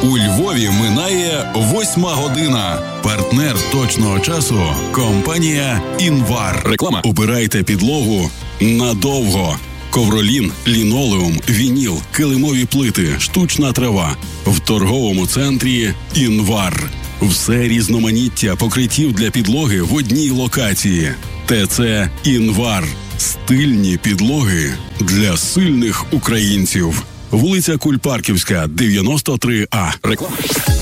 У Львові минає 8 година. Партнер точного часу – компанія «Інвар». Реклама. Обирайте підлогу надовго. Ковролін, лінолеум, вініл, килимові плити, штучна трава. В торговому центрі «Інвар». Все різноманіття покриттів для підлоги в одній локації. ТЦ «Інвар». Стильні підлоги для сильних українців. Вулиця Кульпарківська, 93А. Реклама.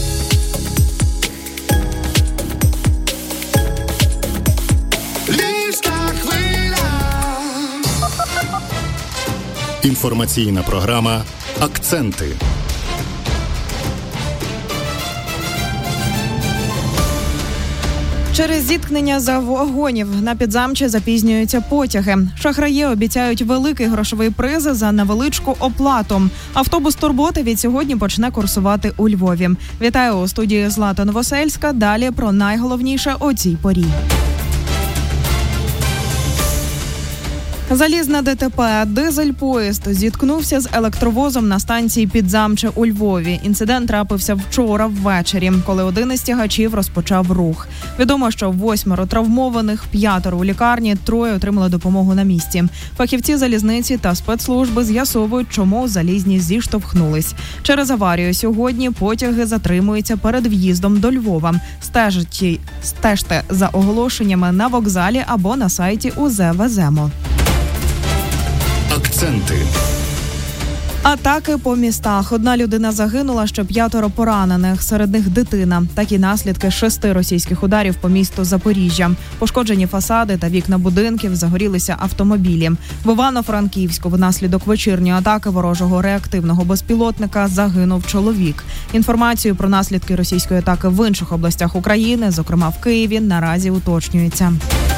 Інформаційна програма «Акценти». Через зіткнення вагонів на Підзамче запізнюються потяги. Шахраї обіцяють великий грошовий приз за невеличку оплату. Автобус «Турбота» від сьогодні почне курсувати у Львові. Вітаю у студії Злата Новосельська. Далі про найголовніше у цій порі. Залізне ДТП. Дизель-поїзд зіткнувся з електровозом на станції Підзамче у Львові. Інцидент трапився вчора ввечері, коли один із тягачів розпочав рух. Відомо, що 8 травмованих, 5 у лікарні, 3 отримали допомогу на місці. Фахівці залізниці та спецслужби з'ясовують, чому залізні зіштовхнулись. Через аварію сьогодні потяги затримуються перед в'їздом до Львова. Стежте за оголошеннями на вокзалі або на сайті УЗ «Веземо». Акценти. Атаки по містах. 1 людина загинула, ще 5 поранених. Серед них дитина. Такі наслідки 6 російських ударів по місту Запоріжжя. Пошкоджені фасади та вікна будинків, загорілися автомобілі. В Івано-Франківську внаслідок вечірньої атаки ворожого реактивного безпілотника загинув чоловік. Інформацію про наслідки російської атаки в інших областях України, зокрема в Києві, наразі уточнюється.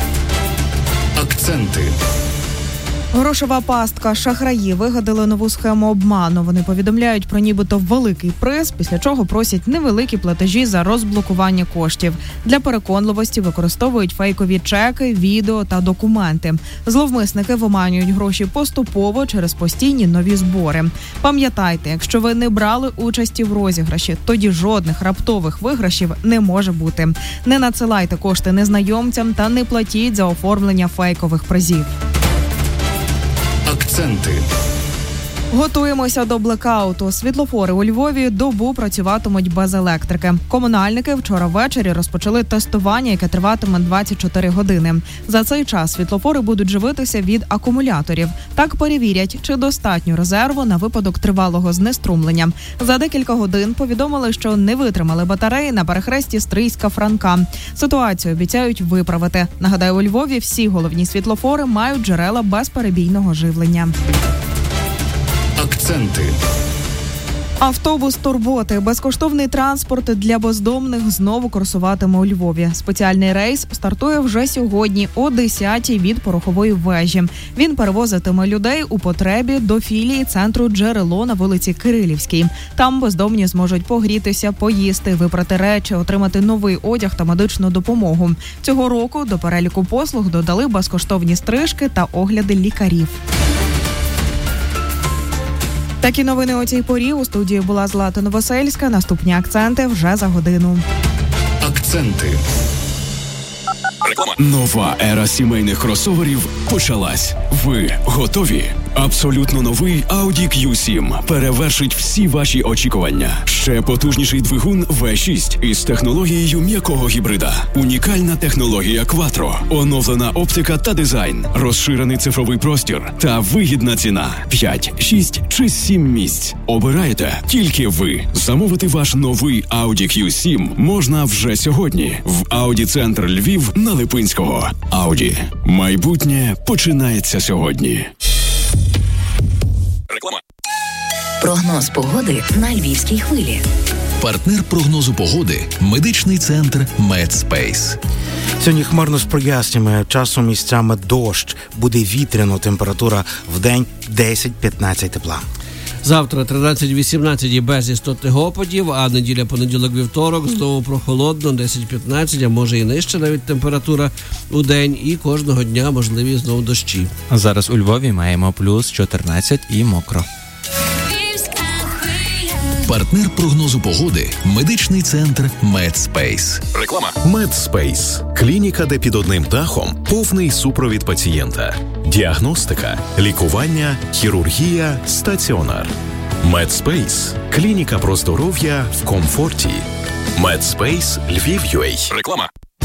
Акценти. Грошова пастка. Шахраї вигадали нову схему обману. Вони повідомляють про нібито великий приз, після чого просять невеликі платежі за розблокування коштів. Для переконливості використовують фейкові чеки, відео та документи. Зловмисники виманюють гроші поступово через постійні нові збори. Пам'ятайте, якщо ви не брали участі в розіграші, тоді жодних раптових виграшів не може бути. Не надсилайте кошти незнайомцям та не платіть за оформлення фейкових призів. Акценти. Готуємося до блекауту. Світлофори у Львові добу працюватимуть без електрики. Комунальники вчора ввечері розпочали тестування, яке триватиме 24 години. За цей час світлофори будуть живитися від акумуляторів. Так перевірять, чи достатньо резерву на випадок тривалого знеструмлення. За декілька годин повідомили, що не витримали батареї на перехресті Стрийська-Франка. Ситуацію обіцяють виправити. Нагадаю, у Львові всі головні світлофори мають джерела безперебійного живлення. Акценти. Автобус «Турбота» – безкоштовний транспорт для бездомних знову курсуватиме у Львові. Спеціальний рейс стартує вже сьогодні о 10-й від Порохової вежі. Він перевозитиме людей у потребі до філії центру «Джерело» на вулиці Кирилівській. Там бездомні зможуть погрітися, поїсти, випрати речі, отримати новий одяг та медичну допомогу. Цього року до переліку послуг додали безкоштовні стрижки та огляди лікарів. Такі новини у цій порі. У студії була Злата Новосельська. Наступні акценти вже за годину. Акценти. Нова ера сімейних кросоверів почалась. Ви готові? Абсолютно новий Audi Q7 перевершить всі ваші очікування. Ще потужніший двигун V6 із технологією м'якого гібрида. Унікальна технологія Quattro, оновлена оптика та дизайн, розширений цифровий простір та вигідна ціна. 5, 6 чи 7 місць. Обирайте тільки ви. Замовити ваш новий Audi Q7 можна вже сьогодні в Audi Центр Львів на Липинського. Audi. Майбутнє починається сьогодні. Реклама. Прогноз погоди на Львівській хвилі. Партнер прогнозу погоди – медичний центр Медспейс. Сьогодні хмарно з проясненнями, часом місцями дощ, буде вітряно, температура в день 10-15 тепла. Завтра 13-18 і без істотних опадів, а неділя, понеділок, вівторок знову прохолодно, 10-15, а може і нижче навіть температура у день, і кожного дня можливі знову дощі. Зараз у Львові маємо плюс 14 і мокро. Львівська хвиля. Партнер прогнозу погоди – медичний центр Медспейс. Реклама. Медспейс – клініка, де під одним дахом повний супровід пацієнта. Діагностика, лікування, хірургія, стаціонар. Медспейс – клініка про здоров'я в комфорті. Медспейс Львів.UA. Реклама.